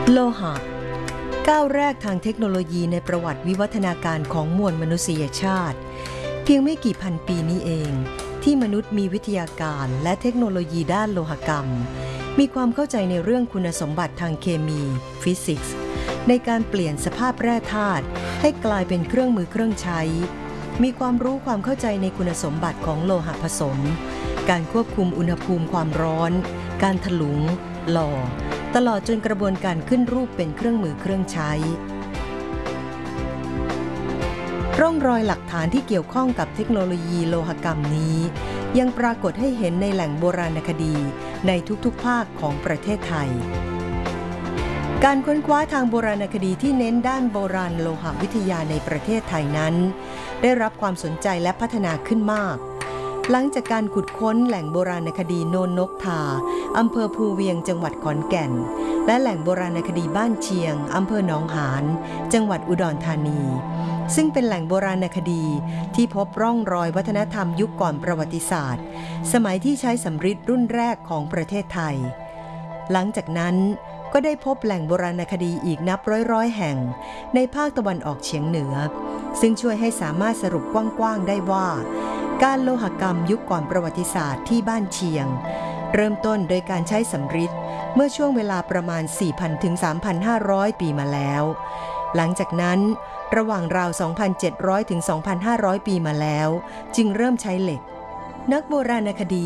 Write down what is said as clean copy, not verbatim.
โลหะก้าวแรกทางเทคโนโลยีในประวัติวิวัฒนาการของมวลมนุษยชาติเพียงไม่กี่พันปีนี้เองที่มนุษย์มีวิทยาการและเทคโนโลยีด้านโลหกรรมมีความเข้าใจในเรื่องคุณสมบัติทางเคมีฟิสิกส์ในการเปลี่ยนสภาพแร่ธาตุให้กลายเป็นเครื่องมือเครื่องใช้มีความรู้ความเข้าใจในคุณสมบัติของโลหะผสมการควบคุมอุณหภูมิความร้อนการถลุงหล่อตลอดจนกระบวนการขึ้นรูปเป็นเครื่องมือเครื่องใช้ร่องรอยหลักฐานที่เกี่ยวข้องกับเทคโนโลยีโลหกรรมนี้ยังปรากฏให้เห็นในแหล่งโบราณคดีในทุกๆภาคของประเทศไทยการค้นคว้าทางโบราณคดีที่เน้นด้านโบราณโลหะวิทยาในประเทศไทยนั้นได้รับความสนใจและพัฒนาขึ้นมากหลังจากการขุดค้นแหล่งโบราณคดีโนนนกทาอำเภอภูเวียงจังหวัดขอนแก่นและแหล่งโบราณคดีบ้านเชียงอำเภอหนองหานจังหวัดอุดรธานีซึ่งเป็นแหล่งโบราณคดีที่พบร่องรอยวัฒนธรรมยุคก่อนประวัติศาสตร์สมัยที่ใช้สำริดรุ่นแรกของประเทศไทยหลังจากนั้นก็ได้พบแหล่งโบราณคดีอีกนับร้อยแห่งในภาคตะวันออกเฉียงเหนือซึ่งช่วยให้สามารถสรุปกว้างๆได้ว่าการโลหกรรมยุคก่อนประวัติศาสตร์ที่บ้านเชียงเริ่มต้นโดยการใช้สำริดเมื่อช่วงเวลาประมาณ 4,000 ถึง 3,500 ปีมาแล้วหลังจากนั้นระหว่างราว 2,700 ถึง 2,500 ปีมาแล้วจึงเริ่มใช้เหล็กนักโบราณคดี